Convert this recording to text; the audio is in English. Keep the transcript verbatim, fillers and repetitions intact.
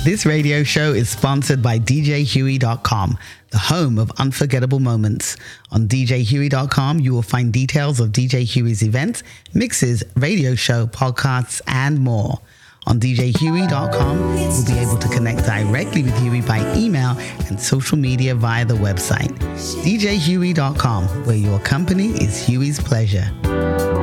This radio show is sponsored by D J Huey dot com, the home of unforgettable moments. On D J Huey dot com, you will find details of D J Huey's events, mixes, radio show, podcasts, and more. On D J Huey dot com, you'll be able to connect directly with Huey by email and social media via the website. D J Huey dot com, where your company is Huey's pleasure.